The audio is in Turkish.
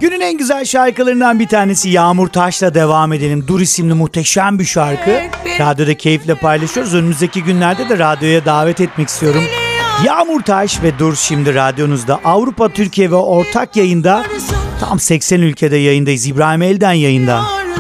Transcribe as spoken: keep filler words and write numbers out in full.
Günün en güzel şarkılarından bir tanesi Yağmur Taş'la devam edelim. Dur isimli muhteşem bir şarkı. Radyoda keyifle paylaşıyoruz. Önümüzdeki günlerde de radyoya davet etmek istiyorum. Yağmur Taş ve Dur şimdi radyonuzda. Avrupa, Türkiye ve ortak yayında. Tam seksen ülkede yayındayız. İbrahim Elden yayında.